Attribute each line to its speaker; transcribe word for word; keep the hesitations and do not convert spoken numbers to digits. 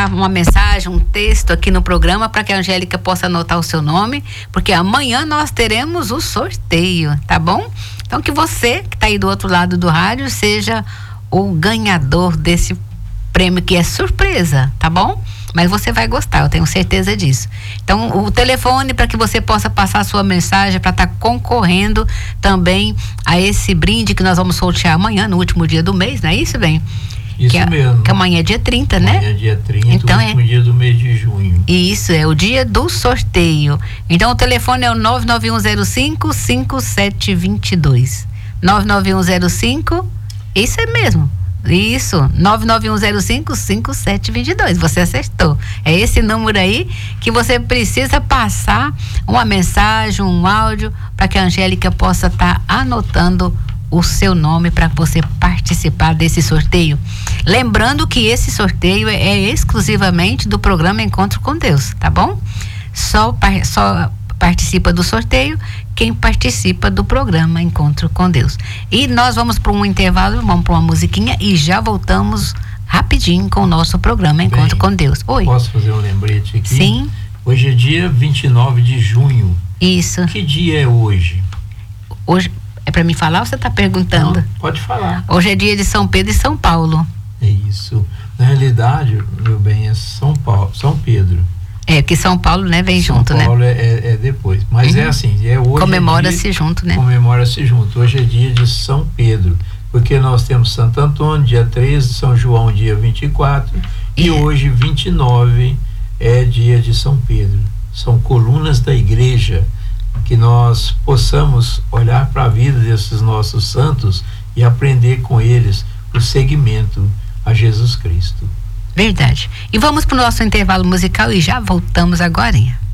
Speaker 1: deixar uma mensagem, um texto aqui no programa para que a Angélica possa anotar o seu nome, porque amanhã nós teremos o sorteio, tá bom? Então que você que está aí do outro lado do rádio seja o ganhador desse prêmio que é surpresa, tá bom? Mas você vai gostar, eu tenho certeza disso. Então, o telefone para que você possa passar a sua mensagem para estar tá concorrendo também a esse brinde que nós vamos sortear amanhã, no último dia do mês, não é isso, bem?
Speaker 2: Isso
Speaker 1: que,
Speaker 2: mesmo.
Speaker 1: Que amanhã é dia trinta,
Speaker 2: amanhã
Speaker 1: né?
Speaker 2: Amanhã é dia trinta,
Speaker 1: então,
Speaker 2: o último
Speaker 1: é...
Speaker 2: dia do mês de junho.
Speaker 1: Isso, é o dia do sorteio. Então, o telefone é o nove nove um zero cinco, cinco sete dois dois. nove nove um zero cinco, isso é mesmo. Isso, nove nove um zero cinco, cinco sete dois dois, você acertou. É esse número aí que você precisa passar uma mensagem, um áudio, para que a Angélica possa estar tá anotando o seu nome para você participar desse sorteio. Lembrando que esse sorteio é, é exclusivamente do programa Encontro com Deus, tá bom? Só, só participa do sorteio quem participa do programa Encontro com Deus. E nós vamos para um intervalo, vamos para uma musiquinha e já voltamos rapidinho com o nosso programa Encontro Bem, com Deus. Oi.
Speaker 2: Posso fazer um lembrete aqui?
Speaker 1: Sim.
Speaker 2: Hoje é dia vinte e nove de junho.
Speaker 1: Isso.
Speaker 2: Que dia é hoje?
Speaker 1: Hoje é para me falar ou você está perguntando?
Speaker 2: Não, pode falar.
Speaker 1: Hoje é dia de São Pedro e São Paulo.
Speaker 2: É isso. Na realidade, meu bem, é São Paulo, São Pedro.
Speaker 1: É, que São Paulo, né, vem
Speaker 2: São
Speaker 1: junto,
Speaker 2: Paulo
Speaker 1: né?
Speaker 2: É, é depois. Mas uhum. é assim, é hoje.
Speaker 1: Comemora-se
Speaker 2: é
Speaker 1: junto, né?
Speaker 2: Comemora-se junto. Hoje é dia de São Pedro. Porque nós temos Santo Antônio, dia treze, São João, dia vinte e quatro. E, e hoje, vinte e nove, é dia de São Pedro. São colunas da igreja. Que nós possamos olhar para a vida desses nossos santos e aprender com eles o seguimento a Jesus Cristo.
Speaker 1: Verdade. E vamos para o nosso intervalo musical e já voltamos agorinha.